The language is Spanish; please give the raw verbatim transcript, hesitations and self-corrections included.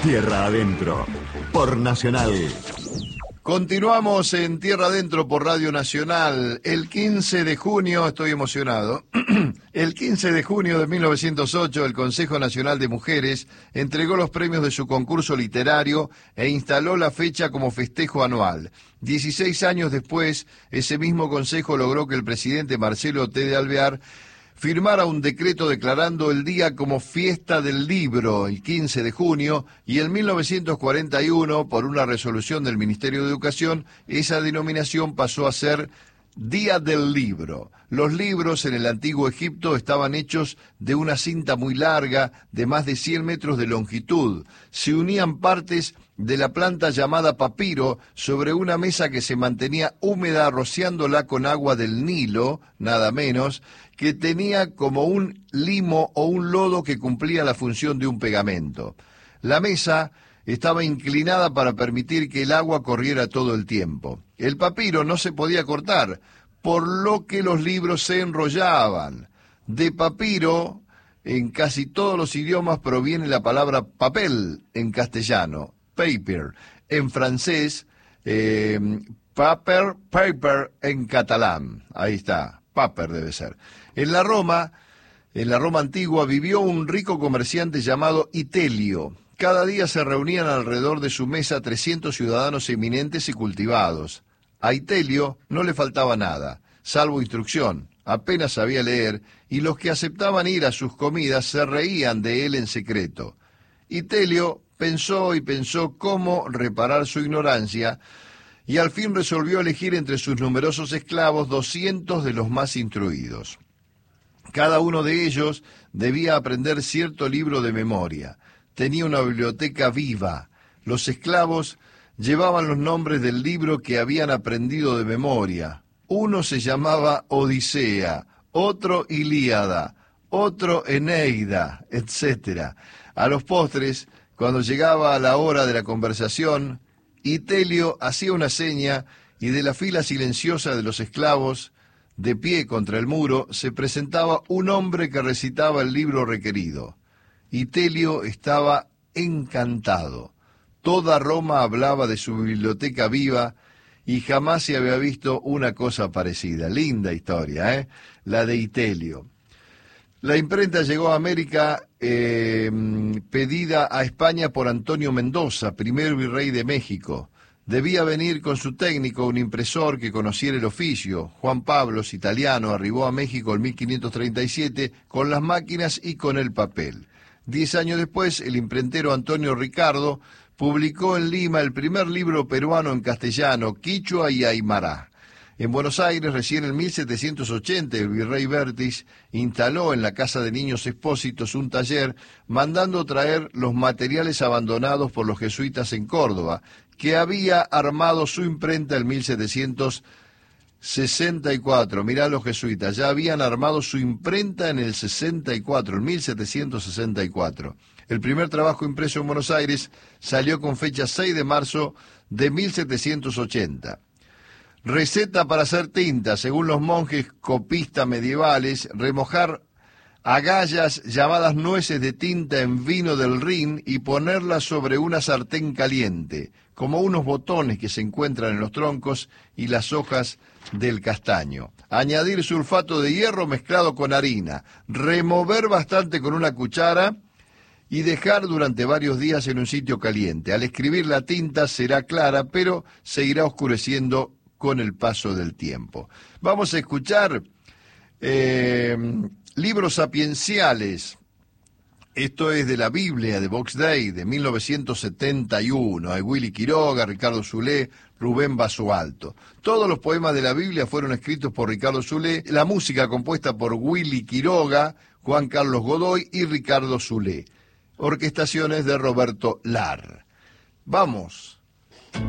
Tierra Adentro, por Nacional. Continuamos en Tierra Adentro por Radio Nacional. El quince de junio, estoy emocionado, el quince de junio de mil novecientos ocho, el Consejo Nacional de Mujeres entregó los premios de su concurso literario e instaló la fecha como festejo anual. Dieciséis años después, ese mismo consejo logró que el presidente Marcelo T. de Alvear firmara un decreto declarando el día como fiesta del libro, el quince de junio, y en mil novecientos cuarenta y uno, por una resolución del Ministerio de Educación, esa denominación pasó a ser Día del Libro. Los libros en el antiguo Egipto estaban hechos de una cinta muy larga, de más de cien metros de longitud. Se unían partes de la planta llamada papiro sobre una mesa que se mantenía húmeda rociándola con agua del Nilo, nada menos, que tenía como un limo o un lodo que cumplía la función de un pegamento. La mesa estaba inclinada para permitir que el agua corriera todo el tiempo. El papiro no se podía cortar, por lo que los libros se enrollaban. De papiro, en casi todos los idiomas proviene la palabra papel en castellano, paper, en francés, eh, paper, paper en catalán. Ahí está, paper debe ser. En la Roma, en la Roma antigua, vivió un rico comerciante llamado Itelio. Cada día se reunían alrededor de su mesa trescientos ciudadanos eminentes y cultivados. A Itelio no le faltaba nada, salvo instrucción, apenas sabía leer, y los que aceptaban ir a sus comidas se reían de él en secreto. Itelio pensó y pensó cómo reparar su ignorancia, y al fin resolvió elegir entre sus numerosos esclavos doscientos de los más instruidos. Cada uno de ellos debía aprender cierto libro de memoria. Tenía una biblioteca viva. Los esclavos llevaban los nombres del libro que habían aprendido de memoria. Uno se llamaba Odisea, otro Ilíada, otro Eneida, etcétera. A los postres, cuando llegaba a la hora de la conversación, Itelio hacía una seña y de la fila silenciosa de los esclavos, de pie contra el muro, se presentaba un hombre que recitaba el libro requerido. Itelio estaba encantado. Toda Roma hablaba de su biblioteca viva y jamás se había visto una cosa parecida. Linda historia, ¿eh? La de Itelio. La imprenta llegó a América eh, pedida a España por Antonio Mendoza, primer virrey de México. Debía venir con su técnico, un impresor que conociera el oficio. Juan Pablos, italiano, arribó a México en mil quinientos treinta y siete con las máquinas y con el papel. Diez años después, el imprentero Antonio Ricardo publicó en Lima el primer libro peruano en castellano, quichua y aymara. En Buenos Aires, recién en mil setecientos ochenta, el virrey Vértiz instaló en la Casa de Niños Expósitos un taller, mandando traer los materiales abandonados por los jesuitas en Córdoba, que había armado su imprenta en mil setecientos sesenta y cuatro. Mirá, los jesuitas ya habían armado su imprenta en el sesenta y cuatro, en mil setecientos sesenta y cuatro. El primer trabajo impreso en Buenos Aires salió con fecha seis de marzo de mil setecientos ochenta. Receta para hacer tinta, según los monjes copistas medievales, remojar agallas llamadas nueces de tinta en vino del Rin y ponerlas sobre una sartén caliente, como unos botones que se encuentran en los troncos y las hojas del castaño. Añadir sulfato de hierro mezclado con harina, remover bastante con una cuchara y dejar durante varios días en un sitio caliente. Al escribir la tinta será clara, pero se irá oscureciendo con el paso del tiempo. Vamos a escuchar eh, libros sapienciales. Esto es de la Biblia de Box Day de mil novecientos setenta y uno. Hay Willy Quiroga, Ricardo Zulé, Rubén Basualto. Todos los poemas de la Biblia fueron escritos por Ricardo Zulé. La música compuesta por Willy Quiroga, Juan Carlos Godoy y Ricardo Zulé. Orquestaciones de Roberto Lar. Vamos